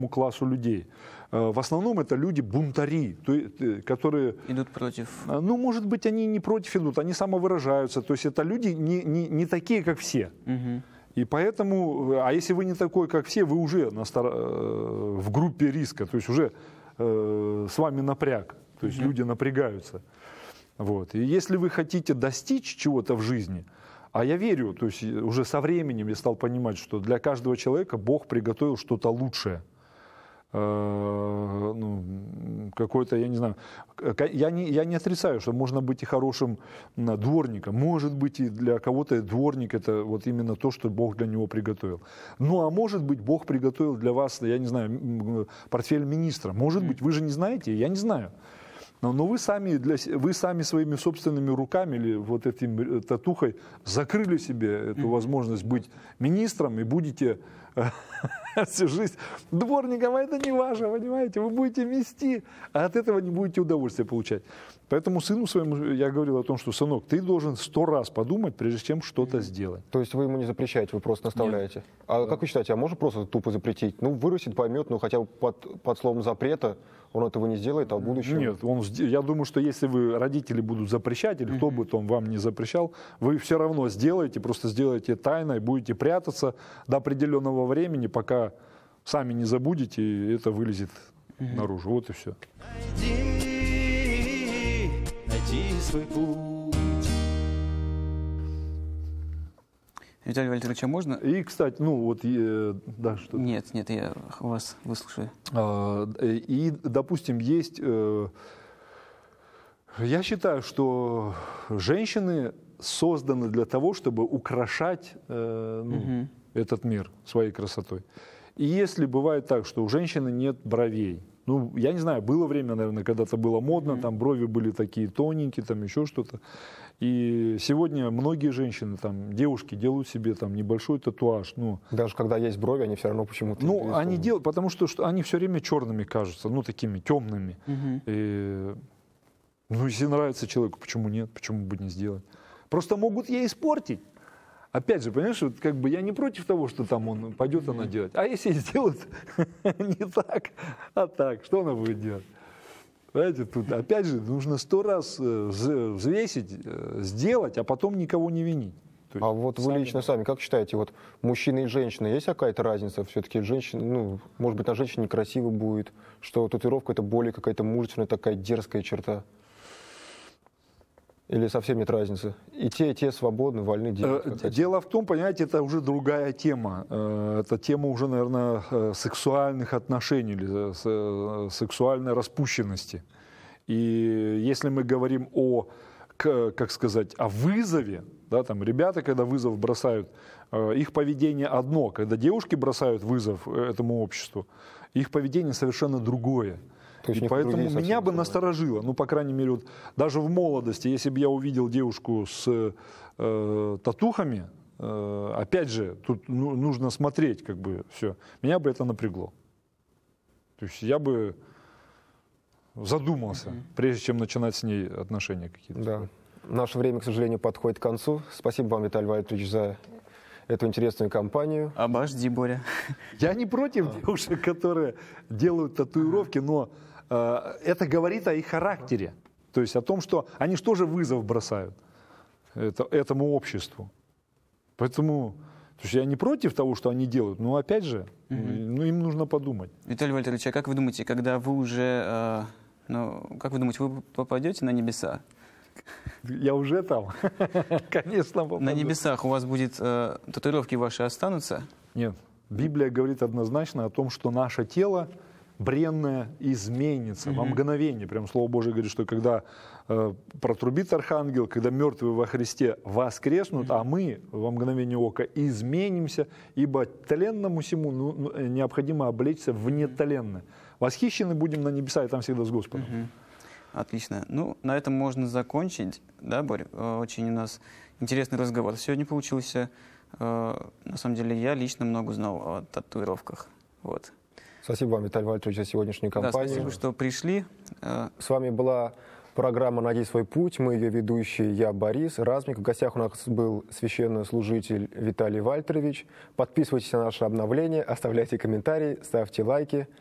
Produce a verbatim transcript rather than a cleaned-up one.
классу людей. В основном это люди-бунтари, которые... Идут против... Ну, может быть, они не против идут, они самовыражаются. То есть это люди не, не, не такие, как все. Угу. И поэтому, а если вы не такой, как все, вы уже на стар... в группе риска, то есть уже э, с вами напряг. То есть угу. люди напрягаются. Вот. И если вы хотите достичь чего-то в жизни, а я верю, то есть уже со временем я стал понимать, что для каждого человека Бог приготовил что-то лучшее. Э, ну, какой-то, я не знаю, я не, я не отрицаю, что можно быть и хорошим дворником. Может быть, и для кого-то дворник это вот именно то, что Бог для него приготовил. Ну, а может быть, Бог приготовил для вас, я не знаю, портфель министра. Может быть, вы же не знаете, я не знаю. Но, но вы, сами для, вы сами своими собственными руками или вот этим татухой закрыли себе эту возможность быть министром и будете всю жизнь дворником, а это не ваше, понимаете? Вы будете мести, а от этого не будете удовольствия получать. Поэтому сыну своему я говорил о том, что, сынок, ты должен сто раз подумать, прежде чем что-то сделать. То есть вы ему не запрещаете, вы просто наставляете? Нет. А да. Как вы считаете, а можно просто тупо запретить? Ну, вырастет, поймет, ну хотя бы под, под словом запрета он этого не сделает, а в будущем... Нет, он, я думаю, что если вы, родители будут запрещать, или кто бы там вам не запрещал, вы все равно сделаете, просто сделаете тайно и будете прятаться до определенного времени, пока сами не забудете, и это вылезет mm-hmm. наружу. Вот и все. Найди, найди свой путь. Виталий Валерьевич, а можно? И, кстати, ну вот, э, да, что? Нет, нет, я вас выслушаю. А, и, допустим, есть... Э, я считаю, что женщины созданы для того, чтобы украшать э, ну, угу. этот мир своей красотой. И если бывает так, что у женщины нет бровей, ну, я не знаю, было время, наверное, когда-то было модно, mm-hmm. там брови были такие тоненькие, там еще что-то. И сегодня многие женщины, там, девушки делают себе там небольшой татуаж. Ну, даже когда есть брови, они все равно почему-то... Ну, они делают, потому что, что они все время черными кажутся, ну, такими темными. Mm-hmm. И, ну, если нравится человеку, почему нет, почему бы не сделать? Просто могут ей испортить. Опять же, понимаешь, вот как бы я не против того, что там он пойдет она делать. А если сделает не так, а так, что она будет делать? Понимаете, тут опять же нужно сто раз взвесить, сделать, а потом никого не винить. А вот вы сами... лично сами, как считаете, вот мужчина и женщина, есть какая-то разница? Все-таки женщина, ну, может быть, на женщине некрасиво будет, что татуировка это более какая-то мужественная, такая дерзкая черта? Или совсем нет разницы? И те, и те свободны, вольны делать. Дело в том, понимаете, это уже другая тема. Это тема уже, наверное, сексуальных отношений или сексуальной распущенности. И если мы говорим о, как сказать, о вызове, да, там ребята, когда вызов бросают, их поведение одно. Когда девушки бросают вызов этому обществу, их поведение совершенно другое. И поэтому меня бы насторожило, ну, по крайней мере, вот, даже в молодости, если бы я увидел девушку с э, татухами, э, опять же, тут ну, нужно смотреть, как бы, все, меня бы это напрягло. То есть я бы задумался, mm-hmm. прежде чем начинать с ней отношения какие-то. Да. Наше время, к сожалению, подходит к концу. Спасибо вам, Виталий Валерьевич, за эту интересную компанию. Обожди, Боря. Я не против девушек, которые делают татуировки, но э, это говорит о их характере. То есть о том, что они же тоже вызов бросают это, этому обществу. Поэтому то есть я не против того, что они делают, но опять же, угу. ну, им нужно подумать. Виталий Валерьевич, а как вы думаете, когда вы уже, э, ну, как вы думаете, вы попадете на небеса? Я уже там, конечно, попаду. На небесах у вас будет, э, татуировки ваши останутся? Нет. Библия говорит однозначно о том, что наше тело бренное изменится mm-hmm. во мгновение. Прям Слово Божие говорит, что когда э, протрубит архангел, когда мертвые во Христе воскреснут, mm-hmm. а мы во мгновение ока изменимся, ибо тленному сему ну, необходимо облечься в нетленное. Восхищены будем на небеса, и там всегда с Господом. Mm-hmm. Отлично. Ну, на этом можно закончить. Да, Борь? Очень у нас интересный разговор сегодня получился. На самом деле, я лично много узнал о татуировках. Вот. Спасибо вам, Виталий Валерьевич, за сегодняшнюю компанию. Да, спасибо, что пришли. С вами была Программа «Найди свой путь». Мы ее ведущие, я Борис Размик. В гостях у нас был священнослужитель Виталий Вальтерович. Подписывайтесь на наше обновление, оставляйте комментарии, ставьте лайки.